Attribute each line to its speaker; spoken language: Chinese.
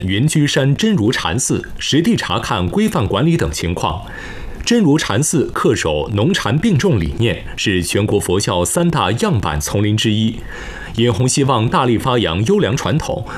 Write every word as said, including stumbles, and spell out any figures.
Speaker 1: 云居山真如禅寺，实地查看规范管理等情况。真如禅寺恪守农禅并种理念，是全国佛教三大样板丛林之一。尹洪希望大力发扬优良传统，